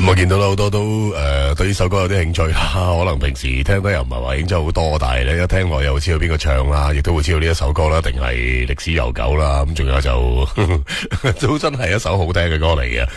我見到好多都對呢首歌有啲興趣啦，可能平時聽得又唔係話興趣好多，但係咧一聽落又知道邊個唱啦，亦都會知道呢一首歌啦，定係歷史悠久啦，咁仲有就都真係一首好聽嘅歌嚟嘅。